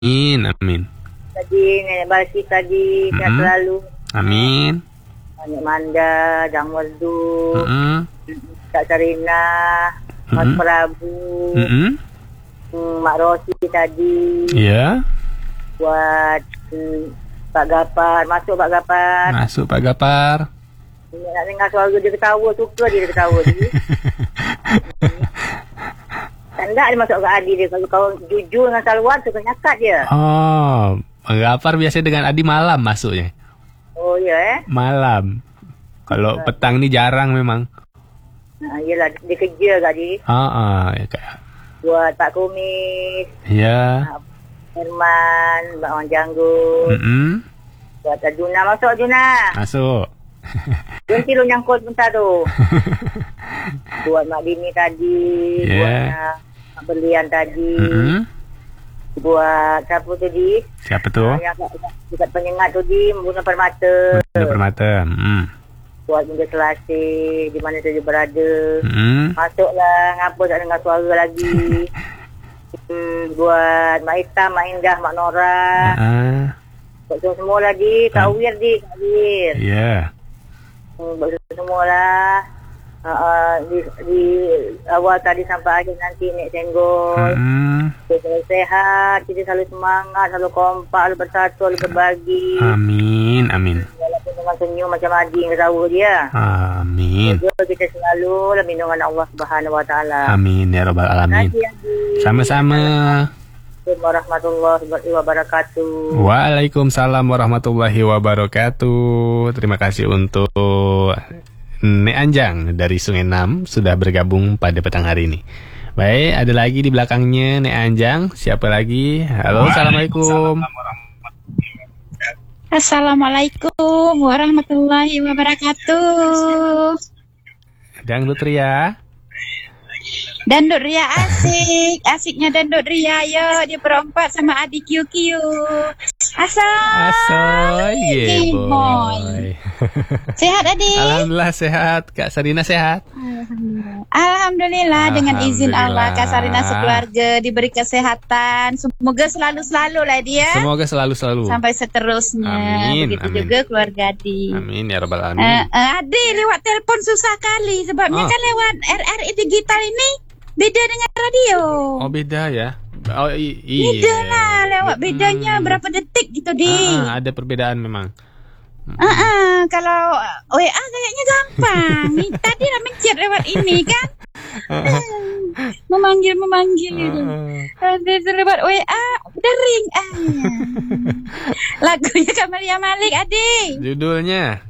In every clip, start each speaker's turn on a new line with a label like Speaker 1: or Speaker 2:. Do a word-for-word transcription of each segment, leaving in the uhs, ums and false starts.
Speaker 1: Amin, amin.
Speaker 2: Tadi Nenek Balki tadi,
Speaker 1: Mm-mm.
Speaker 2: sehat selalu.
Speaker 1: Amin.
Speaker 2: Nenek Manda, Dang Merdu,
Speaker 1: Mm-mm.
Speaker 2: Kak Sarina, Mas
Speaker 1: Mm-mm.
Speaker 2: Prabu,
Speaker 1: Mm-mm.
Speaker 2: mm, Mak Rosi tadi,
Speaker 1: Ya,
Speaker 2: buat mm, Pak Gapar, masuk Pak Gapar.
Speaker 1: masuk Pak Gapar.
Speaker 2: Nak dengar suara dia ketawa, suka dia ketawa dia. Tak nak dia masuk ke Adi dia. Kalau kau jujur dengan Salwan, suka nyakat dia.
Speaker 1: Oh, Pak Gapar biasa dengan Adi malam masuknya.
Speaker 2: Oh ya eh.
Speaker 1: Malam. Kalau petang ni jarang memang.
Speaker 2: Ha, yelah, dia kerja kat dia.
Speaker 1: Ah, ah, ya kayak.
Speaker 2: Buat Pak Kumis,
Speaker 1: Ya.
Speaker 2: Herman, Mbak Wan Janggut.
Speaker 1: Mm-mm.
Speaker 2: Buat Aduna, masuk Aduna.
Speaker 1: Masuk.
Speaker 2: Berhenti lu nyangkut bentar tu. Buat Mak Dini tadi.
Speaker 1: Yeah.
Speaker 2: Buat uh, Mak Berlian tadi.
Speaker 1: Mm-mm.
Speaker 2: Buat siapa tu di?
Speaker 1: Siapa tu?
Speaker 2: Uh, yang kat- dekat penyengat tu di, Bunda Permata.
Speaker 1: Bunda Permata. Mm.
Speaker 2: Buat Bunda Selasih, di mana saja berada.
Speaker 1: Mm.
Speaker 2: Masuklah, ngapa tak dengar suara lagi. hmm, buat Mak Hitam, Mak Indah, Mak Nora.
Speaker 1: Ah,
Speaker 2: Buat semua lah di. Kak Wir di, Kak Wir.
Speaker 1: ya.
Speaker 2: Hmm, buat semua lah. Uh, uh, di, di awal tadi sampai akhir nanti Nek Senggol.
Speaker 1: Mm.
Speaker 2: Kita selalu sehat, kita selalu semangat, selalu kompak, selalu bersatu, selalu berbagi.
Speaker 1: Amin, amin.
Speaker 2: Walaupun dengan senyum macam Adi yang ketawa dia.
Speaker 1: Amin.
Speaker 2: Semoga kita selalu dalam lindungan Allah Subhanahu Wa Taala.
Speaker 1: Amin ya rabbal alamin.
Speaker 2: Terima kasih Adi.
Speaker 1: Sama-sama.
Speaker 2: Assalamualaikum warahmatullahi wabarakatuh.
Speaker 1: Waalaikumsalam warahmatullahi wabarakatuh. Terima kasih untuk Nek Anjang dari Sungai Enam sudah bergabung pada petang hari ini. Baik, ada lagi di belakangnya Nek Anjang. Siapa lagi? Halo, assalamualaikum.
Speaker 3: Assalamualaikum warahmatullahi wabarakatuh.
Speaker 1: Dangdut Ria.
Speaker 3: Dandut Ria asik, asiknya Dandut Ria yo dia berempat sama adik Q Q. Asal.
Speaker 1: Asoy, yeah, boy.
Speaker 3: Sehat adik?
Speaker 1: Alhamdulillah sehat. Kak Sarina sehat?
Speaker 3: Alhamdulillah. Alhamdulillah dengan izin Allah Kak Sarina sekeluarga diberi kesehatan. Semoga selalu-selalu lah dia.
Speaker 1: Semoga selalu-selalu.
Speaker 3: Sampai seterusnya.
Speaker 1: Amin,
Speaker 3: Begitu
Speaker 1: amin.
Speaker 3: juga keluarga adik.
Speaker 1: Amin ya rabbal alamin.
Speaker 3: Uh, uh, adik lewat telefon susah kali sebabnya
Speaker 1: Oh.
Speaker 3: kan lewat R R I digital ini beda dengan radio.
Speaker 1: Oh beda ya? Oh i- iya.
Speaker 3: Beda lah lewat
Speaker 1: Hmm.
Speaker 3: bedanya berapa detik gitu di.
Speaker 1: Ah, ah, ada perbedaan memang.
Speaker 3: Ah, ah, kalau W A kayaknya gampang. Ni tadi lah mencet lewat ini kan. Memanggil memanggil itu. Ada lewat W A udah ring. Ah. Lagunya Kamalia Malik adik.
Speaker 1: Judulnya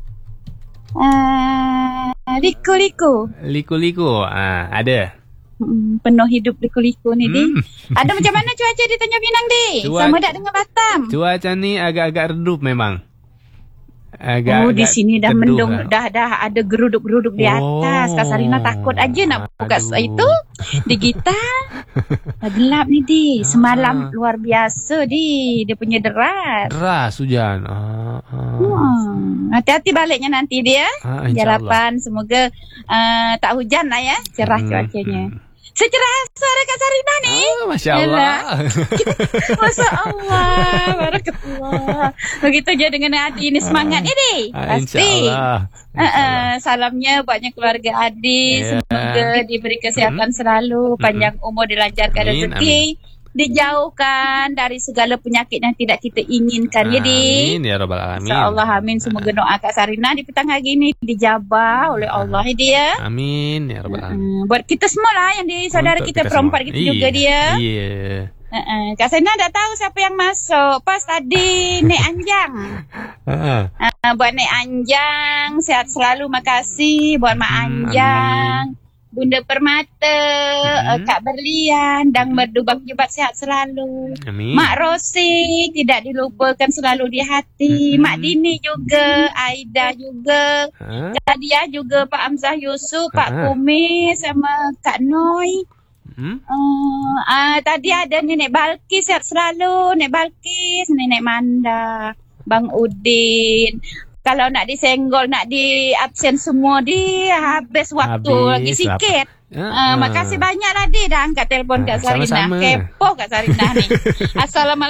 Speaker 3: Ah, liku-liku.
Speaker 1: Liku-liku. Ah, ada.
Speaker 3: Hmm, penuh hidup liku-liku ni, Di.
Speaker 1: Hmm.
Speaker 3: Ada macam mana cuaca di Tanjung Pinang, Di?
Speaker 1: Cuaca-
Speaker 3: Sama tak dengan Batam?
Speaker 1: Cuaca ni agak-agak redup memang. Agak,
Speaker 3: Oh, di sini dah
Speaker 1: teduh
Speaker 3: mendung,
Speaker 1: lah.
Speaker 3: dah dah ada geruduk-geruduk di atas.
Speaker 1: Oh.
Speaker 3: Kak Sarina takut aja nak buka
Speaker 1: Aduh.
Speaker 3: itu digital. Dah gelap ni, Di. Semalam
Speaker 1: Ah.
Speaker 3: luar biasa, Di. Dia punya deras.
Speaker 1: Deras hujan. Ah, ah.
Speaker 3: Hmm. Hati-hati baliknya nanti dia.
Speaker 1: Ah, insyaAllah.
Speaker 3: Harapan semoga uh, tak hujan lah ya. Cerah
Speaker 1: Hmm,
Speaker 3: cuacanya.
Speaker 1: hmm.
Speaker 3: Secerah suara Kak Sarina ni.
Speaker 1: Ah, Masya Allah.
Speaker 3: Masya Allah, barakallah. Begitu je dengan Adi ini semangat ni, Di.
Speaker 1: Ah,
Speaker 3: Pasti.
Speaker 1: InsyaAllah.
Speaker 3: Uh, uh, salamnya banyak keluarga Adi.
Speaker 1: Ya.
Speaker 3: Semoga diberi kesehatan selalu, panjang umur, dilancarkan
Speaker 1: Amin,
Speaker 3: rezeki, dijauhkan dari segala penyakit yang tidak kita inginkan, ya, Di.
Speaker 1: Amin ya rabbal alamin.
Speaker 3: InsyaAllah amin. Semoga doa Kak Sarina di petang hari ini dijabah oleh Allah, ya, dia.
Speaker 1: Amin ya rabbal alamin.
Speaker 3: Hmm, buat kita semua lah yang di saudara
Speaker 1: Untuk
Speaker 3: kita,
Speaker 1: kita
Speaker 3: perempat
Speaker 1: semua.
Speaker 3: gitu juga
Speaker 1: Iya,
Speaker 3: dia.
Speaker 1: Iya.
Speaker 3: Uh-uh. Kak Sarina dah tahu siapa yang masuk. Pas tadi Nek Anjang.
Speaker 1: Ah,
Speaker 3: Uh, buat Nek Anjang, sehat selalu, makasih. Buat Mak
Speaker 1: Hmm,
Speaker 3: Anjang, Bunda Permata,
Speaker 1: Hmm.
Speaker 3: uh, Kak Berlian, Dang Merdu, Bang Jebat, sehat selalu.
Speaker 1: Amin.
Speaker 3: Mak Rosi tidak dilupakan selalu di hati.
Speaker 1: Hmm.
Speaker 3: Mak Dini juga, Aida juga,
Speaker 1: Ah,
Speaker 3: Kak Dia juga, Pak Amzah Yusuf, Pak
Speaker 1: Ah.
Speaker 3: Kumis sama Kak Noi.
Speaker 1: hmm?
Speaker 3: Uh, uh, tadi ada Nenek Balkis, sehat selalu. Nenek Balkis, Nenek Manda, Bang Udin. Kalau nak disenggol, nak di absen semua, di habis waktu
Speaker 1: Habis
Speaker 3: lagi sikit.
Speaker 1: Uh,
Speaker 3: Uh, makasih banyak lah, Di, dah angkat telefon Kak Sarina.
Speaker 1: sama-sama.
Speaker 3: Kepo Kak Sarina ni. Assalamualaikum.